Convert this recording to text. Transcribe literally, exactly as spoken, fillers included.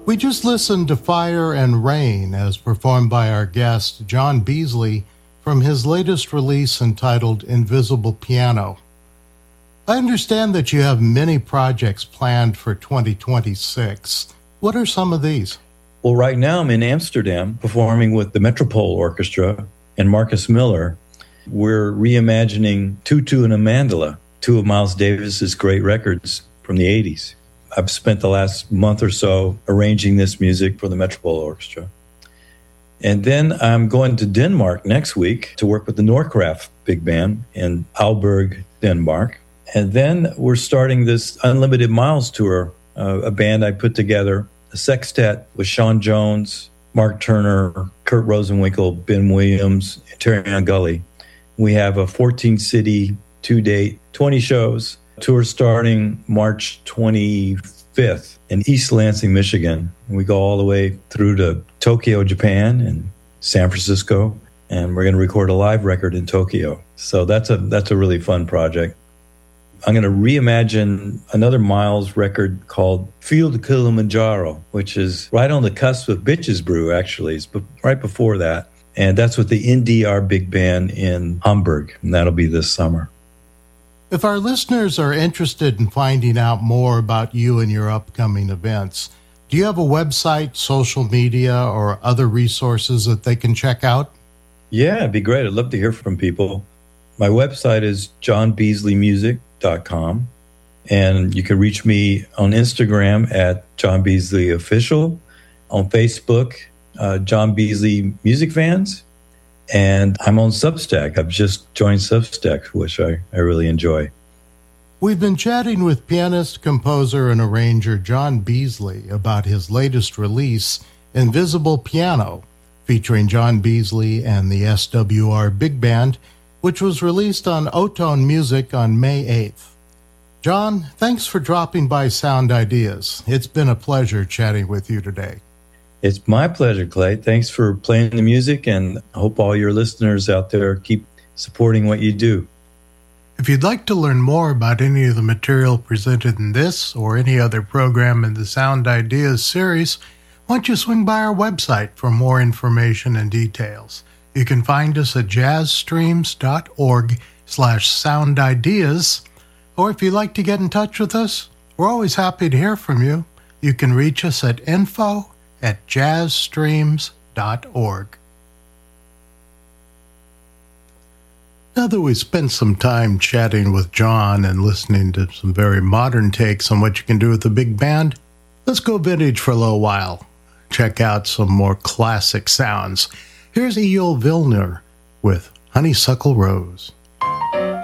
We just listened to Fire and Rain as performed by our guest, John Beasley, from his latest release entitled Invisible Piano. I understand that you have many projects planned for twenty twenty-six. What are some of these? Well, right now I'm in Amsterdam performing with the Metropole Orchestra and Marcus Miller. We're reimagining Tutu and a Mandala, two of Miles Davis's great records from the eighties. I've spent the last month or so arranging this music for the Metropole Orchestra. And then I'm going to Denmark next week to work with the Nordkraft Big Band in Aalborg, Denmark. And then we're starting this Unlimited Miles tour, uh, a band I put together, a sextet with Sean Jones, Mark Turner, Kurt Rosenwinkel, Ben Williams, and Terry Gully. We have a fourteen-city, two-date, twenty shows, tour starting March twenty-fifth in East Lansing, Michigan. We go all the way through to Tokyo, Japan, and San Francisco, and we're going to record a live record in Tokyo. So that's a that's a really fun project. I'm going to reimagine another Miles record called Field Kilimanjaro, which is right on the cusp of Bitches Brew, actually. It's right before that. And that's with the N D R Big Band in Hamburg, and that'll be this summer. If our listeners are interested in finding out more about you and your upcoming events, do you have a website, social media, or other resources that they can check out? Yeah, it'd be great. I'd love to hear from people. My website is john beasley music dot com, and you can reach me on Instagram at John Beasley Official, on Facebook, uh, John Beasley Music Fans, and I'm on Substack. I've just joined Substack, which I, I really enjoy. We've been chatting with pianist, composer, and arranger John Beasley about his latest release, Invisible Piano, featuring John Beasley and the S W R Big Band, which was released on Otone Music on May eighth. John, thanks for dropping by Sound Ideas. It's been a pleasure chatting with you today. It's my pleasure, Clay. Thanks for playing the music, and I hope all your listeners out there keep supporting what you do. If you'd like to learn more about any of the material presented in this or any other program in the Sound Ideas series, why don't you swing by our website for more information and details. You can find us at jazzstreams.org slash sound ideas, or if you'd like to get in touch with us, we're always happy to hear from you. You can reach us at info at jazzstreams dot org. Now that we've spent some time chatting with John and listening to some very modern takes on what you can do with the big band, let's go vintage for a little while. Check out some more classic sounds. Here's Eyal Vilner with Honeysuckle Rose.